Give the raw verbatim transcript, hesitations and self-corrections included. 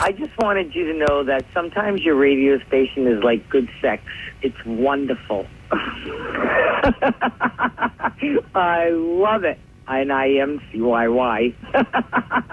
I just wanted you to know that sometimes your radio station is like good sex. It's wonderful. I love it. And I M C Y Y.